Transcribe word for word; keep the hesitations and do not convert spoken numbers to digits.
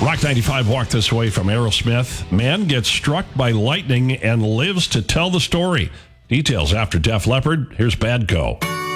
Rock ninety-five, Walk This Way from Aerosmith. Man gets struck by lightning and lives to tell the story. Details after Def Leppard. Here's Badco.